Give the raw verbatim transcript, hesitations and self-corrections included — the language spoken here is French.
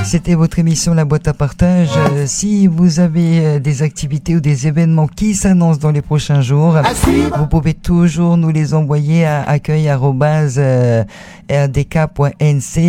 C'était votre émission La Boîte à Partage. Euh, si vous avez euh, des activités ou des événements qui s'annoncent dans les prochains jours, vous pouvez toujours nous les envoyer à accueil arobase r d k point n c.